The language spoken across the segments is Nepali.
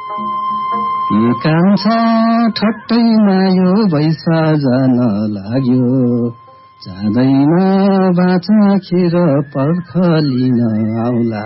कान्छा ठट्टैमा यो बैसा जान लाग्यो, जाँदैन बाचा खेर पर्ख लिन आउला।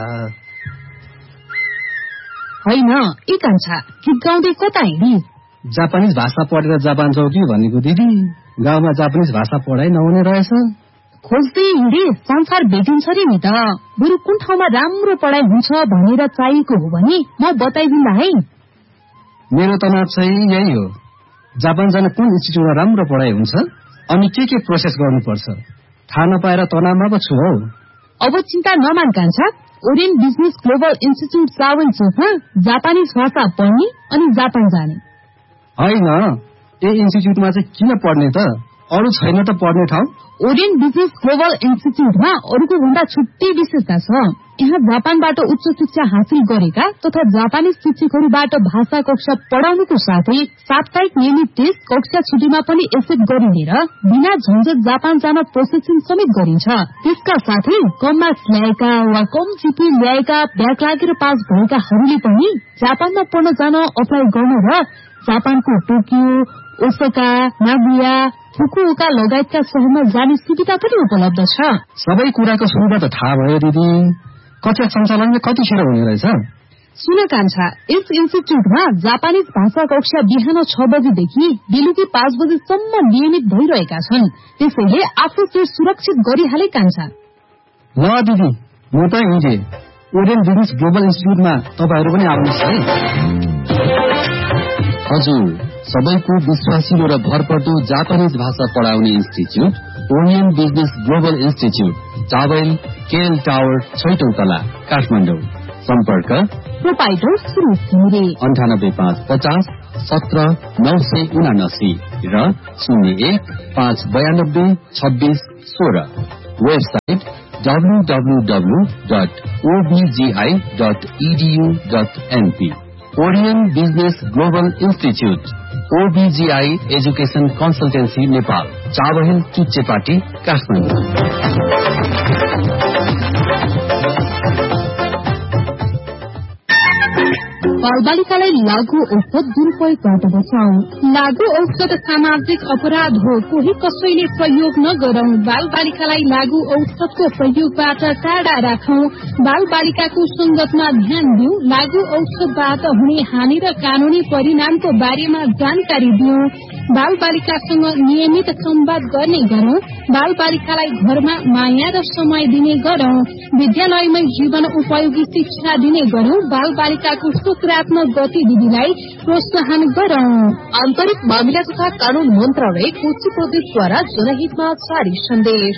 होइन ए कान्छा, गीत गाउँदै कता हिँडी? जापानिज भाषा पढेर जापान जाऊ कि भनेको दिदी। गाउँमा जापानिज भाषा पढाइ नहुने रहेछ। खोज्दै हिँडे संसार भेटिन्छ रे नि त। बरु कुन ठाउँमा राम्रो पढाइ हुन्छ भनेर चाहिएको हो भने म बताइदिन्ला है। मेरो तनाव चाहिँ यही हो, जापान जान कुन इन्स्टिट्युटमा राम्रो पढाइ हुन्छ अनि के प्रोसेस गर्नुपर्छ थाहा नपाएर तनावमा पो छु हौ। अब चिन्ता नमान कान्छा, ओरियन बिजनेस ग्लोबल इन्स्टिट्युट चावल चोकमा जापानिज भाषा पढ्ने अनि जापान जाने। होइन, ए इन्स्टिट्युटमा चाहिँ किन पढ्ने त? अरू छैन त पढ्ने ठाउँ? ओरियन बिजनेस ग्लोबल इन्स्टिट्युटमा अरूको भन्दा छुट्टै विशेषता छ। यहाँ जापानबाट उच्च शिक्षा हासिल गरेका तथा जापानिज शिक्षकहरूबाट भाषा कक्षा पढाउनुको साथै साप्ताहिक नियमित टेस्ट कक्षा छुट्टीमा पनि एक्सेप्ट गरिने र बिना झन्झट जापान जान प्रोसेसिङ समेत गरिन्छ। त्यसका साथै कम मार्क्स ल्याएका वा कम जिपी ल्याएका, ब्याक लागेर पास भएकाहरूले पनि जापानमा पढ्न जान अप्लाई गर्न र जापानको टोकियो, ओसाका, नागोया, फुकुओका लगायतका शहरमा जाने सुविधा पनि उपलब्ध छ। सबै कुराको सुविधा त थाहा भयो दिदी। कक्षा सञ्चालन कतिखेर हुने रहेछ? सुन कान्छा, यस इन्स्टिट्युटमा जापानिज भाषा कक्षा बिहान 6 बजेदेखि बेलुकी 5 बजेसम्म नियमित भइरहेका छन्। त्यसैले आफू त्यो सुरक्षित गरिहाले कान्छा। ल दिदी, म त हिँडे। ओरियन बिजनेस ग्लोबल इन्स्टिट्युटमा तपाईहरू पनि आउनुहोस् है। हजुर, सबैको विश्वासिलो र भरपर्दो जापानिज भाषा पढाउने institute Orion business global institute, towel KL tower, 6औं तला, काठमाडौँ। सम्पर्क प्रोपाइटर सुरेश घिमिरे 98550 17979 र 01-592-26-16। Website www.obgi.edu.np। Orion business global institute, OBGI education consultancy Nepal, Chabahil Chuchepati, Kathmandu. बालबालिकालाई लागू औषध दुरुपयोगबाट बचाऊ। लागू औषध सामाजिक अपराध हो, कोही कसैले प्रयोग नगरौं। बालबालिकालाई लागू औषधको प्रयोगबाट टाढा राखौं। बालबालिकाको संगतमा ध्यान दिऊ। लागू औषधबाट हुने हानि र कानूनी परिणामको बारेमा जानकारी दिऊ। बालबालिकासँग नियमित संवाद गर्ने गरौं। बालबालिकालाई घरमा माया र समय दिने गरौं। विद्यालयमै जीवन उपयोगी शिक्षा दिने गरौं। बालबालिकाको सकारात्मक गतिविधिलाई प्रोत्साहन गरौं। आन्तरिक मामिला तथा कानून मन्त्रालय कोशी प्रदेशद्वारा जनहितमा जारी सन्देश।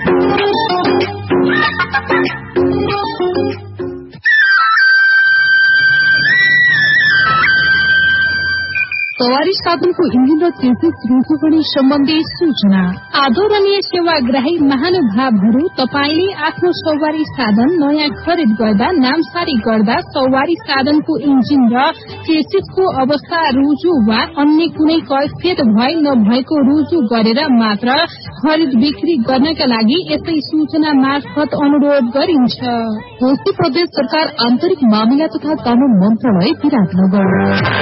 सवारी साधनको इन्जिन र चेसिस रुजुपणी सम्बन्धी सूचना। आदरणीय सेवाग्राही महानुभावहरू, तपाईले आफ्नो सवारी साधन नयाँ खरिद गर्दा, नामसारी गर्दा सवारी साधनको इन्जिन र चेसिसको अवस्था रुजु वा अन्य कुनै कैफियत भए नभएको रुजु गरेर मात्र खरिद बिक्री गर्नका लागि यसै सूचना मार्फत अनुरोध गरिन्छ। कोशी प्रदेश सरकार आन्तरिक मामिला तथा कानून मन्त्रालय विराटनगर।